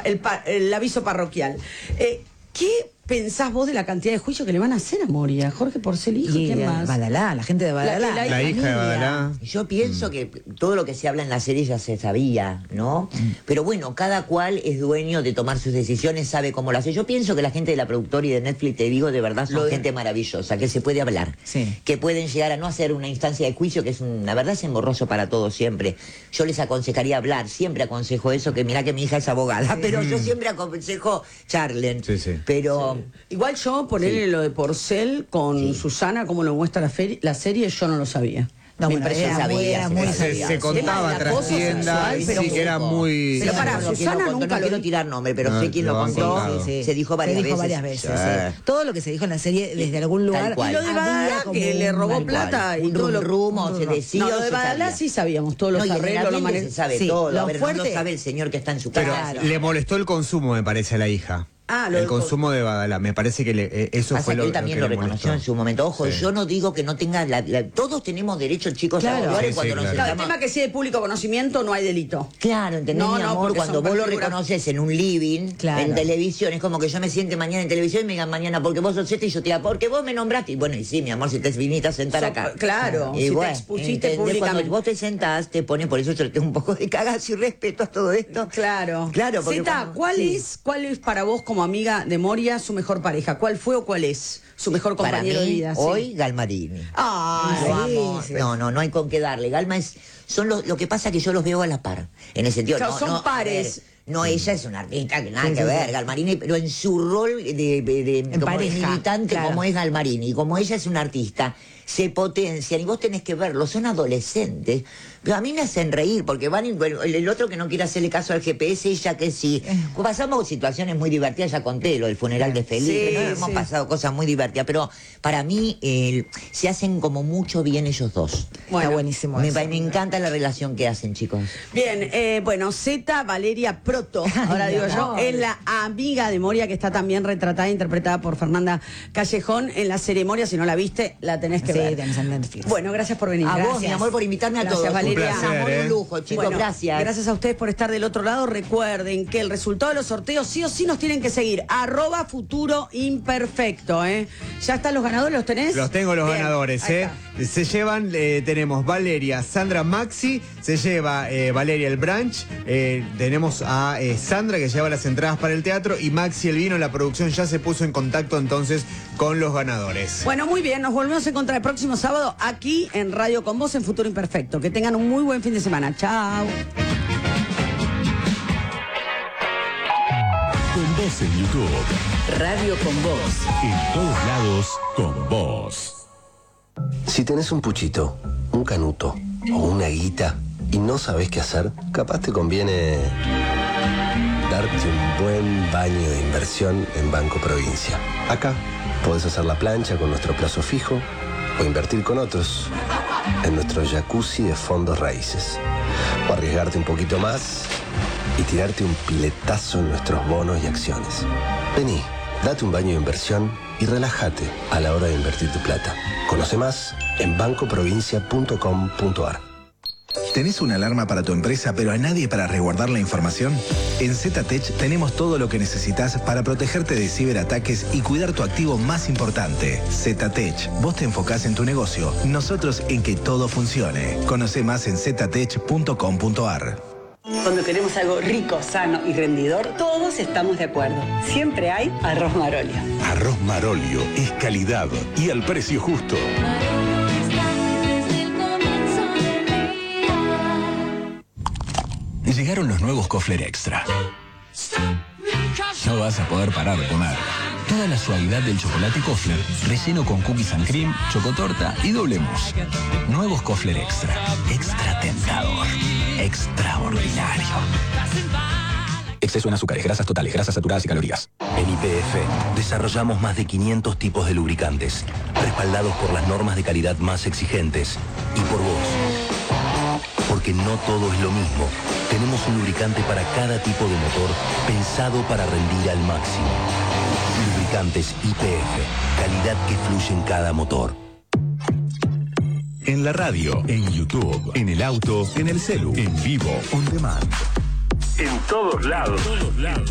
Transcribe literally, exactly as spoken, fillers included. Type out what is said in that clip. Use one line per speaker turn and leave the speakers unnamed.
el, el aviso parroquial. Eh, ¿Qué pensás vos de la cantidad de juicios que le van a hacer a Moria? Jorge Porcel, hijo,
y
¿quién más?
Badalá, la gente de Badalá.
La, la,
la hija de Badalá.
Yo pienso mm. que todo lo que se habla en la serie ya se sabía, ¿no? Mm. Pero bueno, cada cual es dueño de tomar sus decisiones, sabe cómo lo hace. Yo pienso que la gente de la productora y de Netflix, te digo, de verdad, son lo gente de... maravillosa, que se puede hablar.
Sí.
Que pueden llegar a no hacer una instancia de juicio, que es un, la verdad es engorroso para todos siempre. Yo les aconsejaría hablar, siempre aconsejo eso, que mirá que mi hija es abogada, sí. pero yo siempre aconsejo charlen.
Sí, sí.
Pero...
Sí. Igual yo, ponerle sí. lo de Porcel con sí. Susana, como lo muestra la, la serie, yo no lo sabía.
No,
me
bueno, era
sabía,
muy, era muy
se,
sabía.
se contaba trascienda, sí,
pero
que era muy...
Pero para
no,
Susana
no,
nunca
no
lo
quiero tirar nombre, pero
no,
sé quién lo contó. Sí, sí. Se dijo varias
se dijo
veces.
varias veces sí. Sí. Todo lo que se dijo en la serie desde algún lugar.
Y lo de Badalá, que le robó plata y
un
todo lo
rumo, se decía.
No, lo de Badalá sí sabíamos, todos los
no,
arreglos, lo
se sabe
sí,
todo.
Lo
a ver,
fuerte...
no lo sabe el señor que está en su
pero
casa.
le molestó el consumo, me parece, a la hija.
Ah, lo
el consumo de Badalá, me parece que le, eh, eso
Pasa
fue
que
lo,
él también
lo
lo,
que le
reconoció
molestó.
en su momento. Ojo,
sí.
yo no digo que no tenga... La, la, todos tenemos derecho, chicos,
claro.
a actuar
sí,
cuando
sí,
nos
claro.
No, el tema que si es de público conocimiento no hay delito.
Claro, ¿entendés,
no,
mi
no,
amor? Cuando vos lo reconoces en un living,
claro.
en televisión, es como que yo me siente mañana en televisión y me digan mañana, porque vos sos este y yo te diga, porque vos me nombraste. Y bueno, y sí, mi amor, si te viniste a sentar
so,
acá.
Claro,
y
si
bueno,
te expusiste públicamente.
Cuando vos te sentás, te pones, por eso yo le tengo un poco de cagazo y respeto a todo esto.
Claro.
Claro, porque
Zeta,
cuando,
¿cuál,
sí.
es, ¿cuál es para vos como amiga de Moria su mejor pareja? ¿Cuál fue o cuál es su mejor compañero
para mí,
de vida?
hoy,
sí.
Galmarini.
Ah,
lo
sí,
amo.
sí.
No, no, no hay con qué darle. Galma es... Son lo, lo que pasa que yo los veo a la par. En el sentido...
O sea,
no,
son
no,
pares.
Ver, no, ella es una artista que nada
sí,
que
sí,
ver,
sí.
Galmarini, pero en su rol de, de, de
en
como
pareja,
militante,
claro.
como es Galmarini, como ella es una artista, se potencian y vos tenés que verlo, son adolescentes. Pero a mí me hacen reír, porque van y, bueno, el otro que no quiere hacerle caso al G P S, ella que sí. Pasamos situaciones muy divertidas, ya conté lo del funeral de Felipe,
sí,
¿no?
sí.
Hemos pasado cosas muy divertidas, pero para mí eh, se hacen como mucho bien ellos dos.
Bueno, está buenísimo.
Me,
eso.
me encanta la relación que hacen, chicos.
Bien, eh, bueno, Zeta Valeria Proto, ahora
Ay,
digo yo,
amor.
es la amiga de Moria que está también retratada e interpretada por Fernanda Callejón en la serie Moria. Si no la viste, la tenés que
Sí,
ver.
tenés en Netflix.
Bueno, gracias por venir.
A
gracias.
vos, mi amor, por invitarme a
Gracias,
todos.
Valeria.
Un placer,
Un amor,
¿eh?
un lujo, chicos,
Bueno,
gracias.
Gracias a ustedes por estar del otro lado. Recuerden que el resultado de los sorteos sí o sí nos tienen que seguir. Arroba Futuro Imperfecto, ¿eh? ¿Ya están los ganadores? ¿Los tenés?
Los tengo los
Bien,
ganadores,
ahí
¿eh?
está.
Se llevan, eh, tenemos Valeria, Sandra Maxi, se lleva eh, Valeria el brunch, eh, tenemos a eh, Sandra que lleva las entradas para el teatro y Maxi el vino. La producción ya se puso en contacto entonces con los ganadores.
Bueno, muy bien, nos volvemos a encontrar el próximo sábado aquí en Radio Con Vos en Futuro Imperfecto. Que tengan un muy buen fin de semana. Chao.
Con Vos en YouTube.
Radio Con Vos.
En todos lados, con vos.
Si tenés un puchito, un canuto o una guita y no sabés qué hacer, capaz te conviene darte un buen baño de inversión en Banco Provincia. Acá podés hacer la plancha con nuestro plazo fijo o invertir con otros en nuestro jacuzzi de fondos raíces. O arriesgarte un poquito más y tirarte un piletazo en nuestros bonos y acciones. Vení, date un baño de inversión y relájate a la hora de invertir tu plata. Conoce más en banco provincia punto com punto ar.
¿Tenés una alarma para tu empresa pero a nadie para resguardar la información? En ZTech tenemos todo lo que necesitas para protegerte de ciberataques y cuidar tu activo más importante. ZTech, vos te enfocás en tu negocio, nosotros en que todo funcione. Conoce más en ztech punto com punto ar.
Cuando queremos algo rico, sano y rendidor, todos estamos de acuerdo. Siempre hay arroz Marolio.
Arroz Marolio es calidad y al precio justo. Llegaron los nuevos Kofler Extra. No vas a poder parar de comer. Toda la suavidad del chocolate Kofler, relleno con cookies and cream, chocotorta y doble mousse. Nuevos Kofler Extra. Extra tentador. Extraordinario. Exceso en azúcares, grasas totales, grasas saturadas y calorías.
En Y P F desarrollamos más de quinientos tipos de lubricantes, respaldados por las normas de calidad más exigentes y por vos. Porque no todo es lo mismo. Tenemos un lubricante para cada tipo de motor, pensado para rendir al máximo. Lubricantes Y P F, calidad que fluye en cada motor.
En la radio, en YouTube, en el auto, en el celu, en vivo, on demand.
En todos lados.